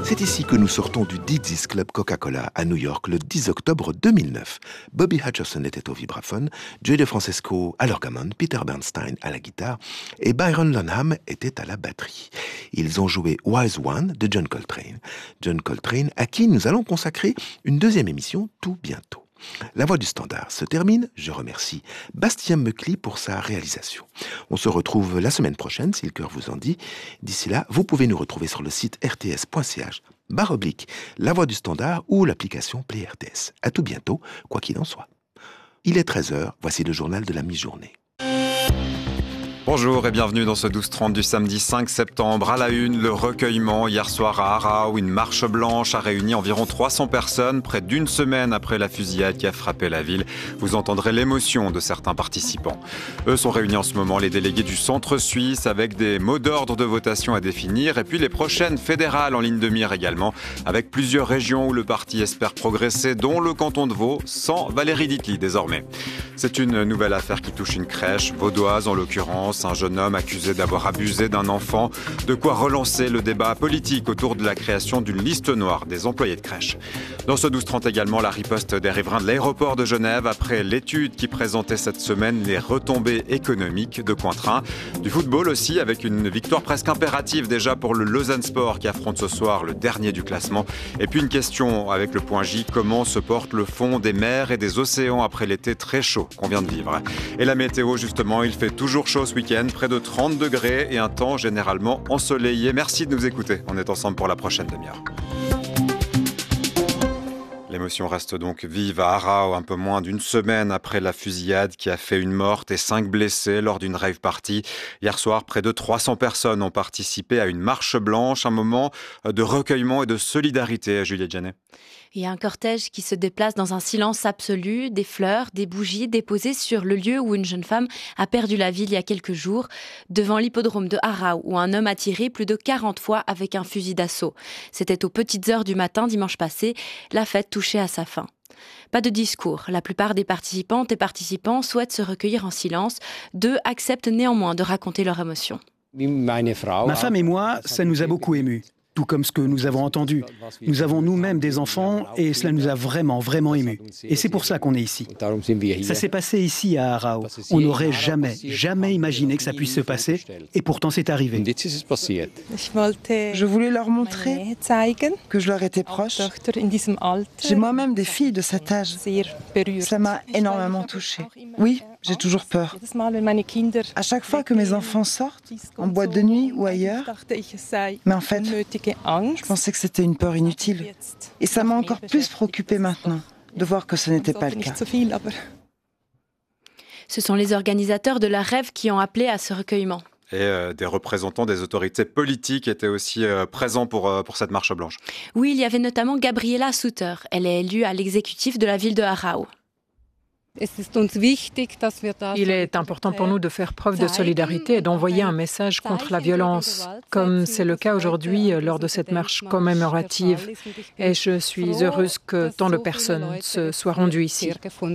C'est ici que nous sortons du Dixie's Club Coca-Cola à New York le 10 octobre 2009. Bobby Hutcherson était au vibraphone, Joey DeFrancesco à l'orgamon, Peter Bernstein à la guitare et Byron Lonham était à la batterie. Ils ont joué Wise One de John Coltrane. John Coltrane à qui nous allons consacrer une deuxième émission tout bientôt. La Voix du Standard se termine. Je remercie Bastien Meucli pour sa réalisation. On se retrouve la semaine prochaine, si le cœur vous en dit. D'ici là, vous pouvez nous retrouver sur le site rts.ch// La Voix du Standard ou l'application Play RTS. À tout bientôt, quoi qu'il en soit. Il est 13h, voici le journal de la mi-journée. Bonjour et bienvenue dans ce 12h30 du samedi 5 septembre. À la une, le recueillement. Hier soir à Arras, où une marche blanche a réuni environ 300 personnes, près d'une semaine après la fusillade qui a frappé la ville. Vous entendrez l'émotion de certains participants. Eux sont réunis en ce moment les délégués du centre suisse avec des mots d'ordre de votation à définir et puis les prochaines fédérales en ligne de mire également, avec plusieurs régions où le parti espère progresser, dont le canton de Vaud, sans Valérie Ditli désormais. C'est une nouvelle affaire qui touche une crèche, vaudoise en l'occurrence. Un jeune homme accusé d'avoir abusé d'un enfant, de quoi relancer le débat politique autour de la création d'une liste noire des employés de crèche. Dans ce 12h30 également, la riposte des riverains de l'aéroport de Genève après l'étude qui présentait cette semaine les retombées économiques de Cointrin. Du football aussi, avec une victoire presque impérative déjà pour le Lausanne Sport qui affronte ce soir le dernier du classement. Et puis une question avec le point J, comment se porte le fond des mers et des océans après l'été très chaud qu'on vient de vivre. Et la météo justement, il fait toujours chaud ce week-end, près de 30 degrés et un temps généralement ensoleillé. Merci de nous écouter. On est ensemble pour la prochaine demi-heure. L'émotion reste donc vive à Arras, un peu moins d'une semaine après la fusillade qui a fait une morte et 5 blessés lors d'une rave party. Hier soir, près de 300 personnes ont participé à une marche blanche, un moment de recueillement et de solidarité. Juliette Janet. Il y a un cortège qui se déplace dans un silence absolu, des fleurs, des bougies déposées sur le lieu où une jeune femme a perdu la vie il y a quelques jours, devant l'hippodrome de Arras, où un homme a tiré plus de 40 fois avec un fusil d'assaut. C'était aux petites heures du matin dimanche passé, la fête touchait à sa fin. Pas de discours. La plupart des participantes et participants souhaitent se recueillir en silence. Deux acceptent néanmoins de raconter leurs émotions. Ma femme et moi, ça nous a beaucoup émus. Tout comme ce que nous avons entendu. Nous avons nous-mêmes des enfants et cela nous a vraiment, vraiment émus. Et c'est pour ça qu'on est ici. Ça s'est passé ici à Arras. On n'aurait jamais imaginé que ça puisse se passer et pourtant c'est arrivé. Je voulais leur montrer que je leur étais proche. J'ai moi-même des filles de cet âge. Ça m'a énormément touchée. Oui, j'ai toujours peur. À chaque fois que mes enfants sortent, en boîte de nuit ou ailleurs, mais en fait, je pensais que c'était une peur inutile. Et ça m'a encore plus préoccupée maintenant, de voir que ce n'était pas le cas. Ce sont les organisateurs de la rave qui ont appelé à ce recueillement. Et des représentants des autorités politiques étaient aussi présents pour cette marche blanche. Oui, il y avait notamment Gabriela Sutter. Elle est élue à l'exécutif de la ville de Arras. Il est important pour nous de faire preuve de solidarité et d'envoyer un message contre la violence, comme c'est le cas aujourd'hui lors de cette marche commémorative. Et je suis heureuse que tant de personnes se soient rendues ici.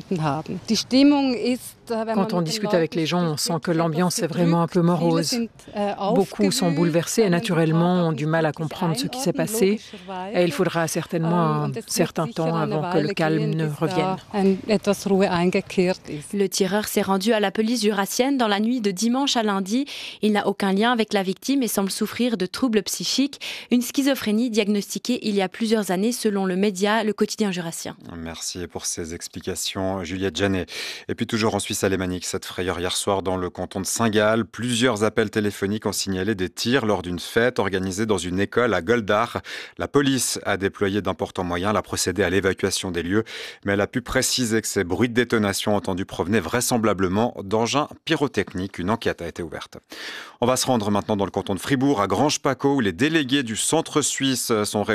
Quand on discute avec les gens, on sent que l'ambiance est vraiment un peu morose. Beaucoup sont bouleversés et naturellement ont du mal à comprendre ce qui s'est passé. Et il faudra certainement un certain temps avant que le calme ne revienne. Le tireur s'est rendu à la police jurassienne dans la nuit de dimanche à lundi. Il n'a aucun lien avec la victime et semble souffrir de troubles psychiques, une schizophrénie diagnostiquée il y a plusieurs années selon le média Le Quotidien Jurassien. Merci pour ces explications, Juliette Janet. Et puis toujours en Suisse alémanique, cette frayeur hier soir dans le canton de Saint-Gall. Plusieurs appels téléphoniques ont signalé des tirs lors d'une fête organisée dans une école à Goldach. La police a déployé d'importants moyens, elle a procédé à l'évacuation des lieux, mais elle a pu préciser que ces bruits de détonation entendus provenaient vraisemblablement d'engins pyrotechniques. Une enquête a été ouverte. On va se rendre maintenant dans le canton de Fribourg, à Grange-Paco, où les délégués du centre suisse sont réunis